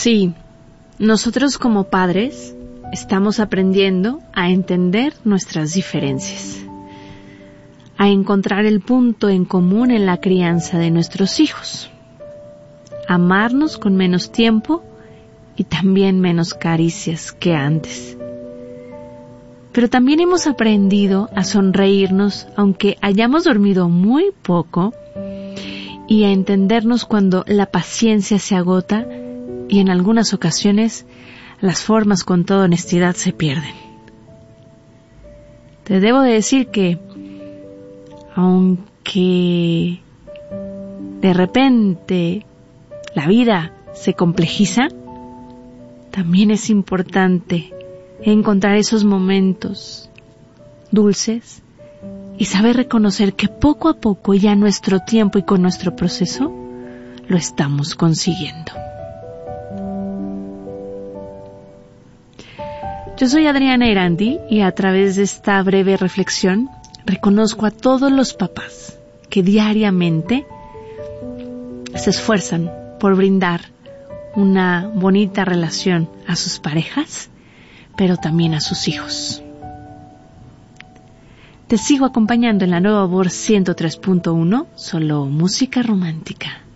Sí, nosotros como padres estamos aprendiendo a entender nuestras diferencias, a encontrar el punto en común en la crianza de nuestros hijos, amarnos con menos tiempo y también menos caricias que antes. Pero también hemos aprendido a sonreírnos aunque hayamos dormido muy poco y a entendernos cuando la paciencia se agota y en algunas ocasiones las formas con toda honestidad se pierden. Te debo de decir que aunque de repente la vida se complejiza, también es importante encontrar esos momentos dulces y saber reconocer que poco a poco y a nuestro tiempo y con nuestro proceso lo estamos consiguiendo. Yo soy Adriana Irandi y a través de esta breve reflexión reconozco a todos los papás que diariamente se esfuerzan por brindar una bonita relación a sus parejas, pero también a sus hijos. Te sigo acompañando en la Nueva Voz 103.1, solo música romántica.